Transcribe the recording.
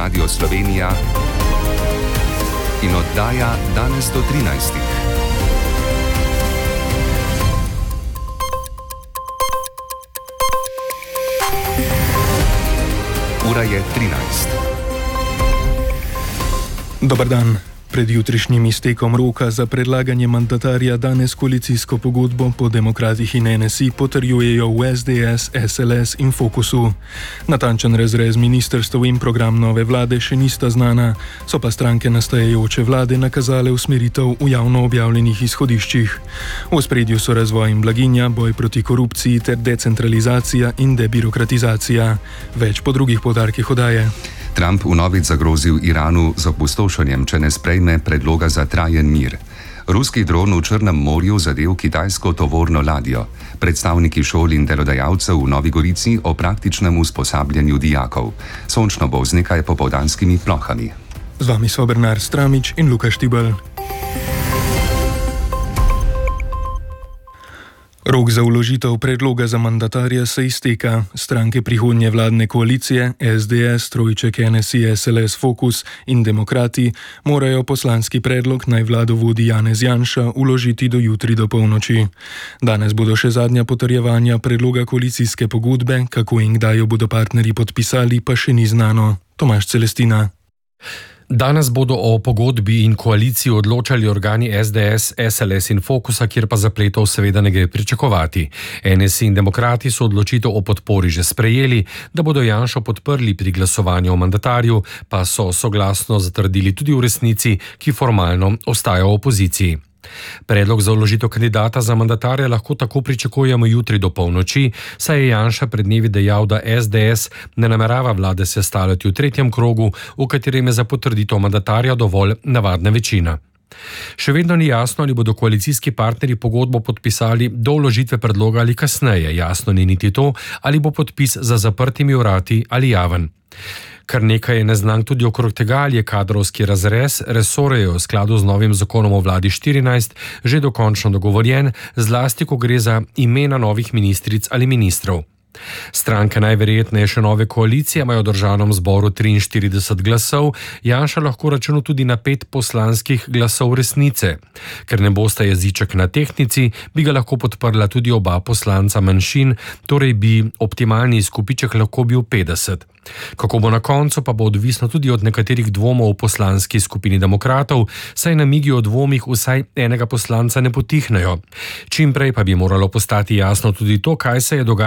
Radio Slovenija in oddaja Danes do 13. Ura je 13. Dobar dan. Pred jutrišnjim iztekom roka za predlaganje mandatarja danes koalicijsko pogodbo po Demokratih in NSI potrjujejo v SDS, SLS in Fokusu. Natančen razrez ministrstev in program nove vlade še nista znana, so pa stranke nastajajoče vlade nakazale usmeritev v javno objavljenih izhodiščih. V ospredju so razvoj in blaginja, boj proti korupciji ter decentralizacija in debirokratizacija. Več po drugih poudarkih oddaje. Trump vnovič zagrozil Iranu z opustošenjem, če ne sprejme predloga za trajen mir. Ruski dron v Črnem morju zadel kitajsko tovorno ladjo. Predstavniki šol in delodajalcev v Novi Gorici o praktičnem usposabljanju dijakov. Sončno bo z nekaj popoldanskimi plohami. Z vami so Bernard Stramič in Luka Štibel. Rok za vložitev predloga za mandatarja se izteka. Stranke prihodnje vladne koalicije, SDS, Trojček, NSI, SLS, Fokus in Demokrati morajo poslanski predlog, naj vlado vodi Janez Janša, vložiti do jutri do polnoči. Danes bodo še zadnja potrjevanja predloga koalicijske pogodbe, kako in kdaj jo bodo partnerji podpisali, pa še ni znano. Tomaž Celestina. Danes bodo o pogodbi in koaliciji odločali organi SDS, SLS in Fokusa, kjer pa zapletov seveda ne gre pričakovati. NSI in Demokrati so odločitev o podpori že sprejeli, da bodo Janšo podprli pri glasovanju o mandatarju, pa so soglasno zatrdili tudi v resnici, ki formalno ostaja v opoziciji. Predlog za vložitev kandidata za mandatarja lahko tako pričakujemo jutri do polnoči, saj je Janša pred dnevi dejal, da SDS ne namerava vlade sestavljati v tretjem krogu, v katerem je za potrditev mandatarja dovolj navadna večina. Še vedno ni jasno, ali bodo koalicijski partnerji pogodbo podpisali do vložitve predloga ali kasneje. Jasno ni niti to, ali bo podpis za zaprtimi vrati ali javen. Kar nekaj je neznank tudi okrog tega, ali je kadrovski razrez resorjev v skladu z novim zakonom o vladi 14 že dokončno dogovorjen, zlasti ko gre za imena novih ministric ali ministrov. Stranke najverjetneje še nove koalicije imajo v državnem zboru 43 glasov, Janša lahko računa tudi na 5 poslanskih glasov resnice. Ker ne bosta jeziček na tehtnici, bi ga lahko podprla tudi oba poslanca manjšin, torej bi optimalni izkupiček lahko bil 50. Kako bo na koncu, pa bo odvisno tudi od nekaterih dvomov v poslanski skupini demokratov, saj namigi o dvomih vsaj enega poslanca ne potihnejo. Čim prej pa bi moralo postati jasno tudi to, kaj se je dogajalo